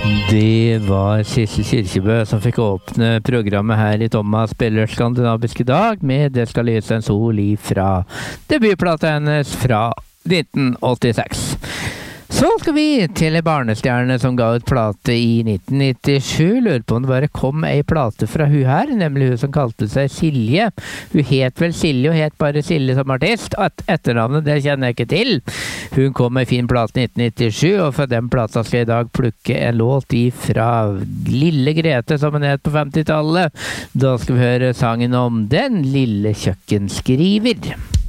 Det var Sissel Kyrkjebø som fikk åpne programmet her i Thomas spiller skandinaviske dag med Det skal lyse en sol ifra debutplata hennes fra 1986. Så skal vi til en barnestjerne som ga ut plate i 1997. Lurer på om det bare kom ei plate fra hun her, nemlig hun som kalte seg Silje. Hun het vel Silje og het bare Silje som artist. Etternavnet det kjenner jeg ikke til. Hun kom med en fin plate i 1997, og fra den plata skal jeg i dag plukke en låt fra Lille Grete, som hun het på 50-tallet. Da skal vi høre sangen om Den lille kjøkkenskriver.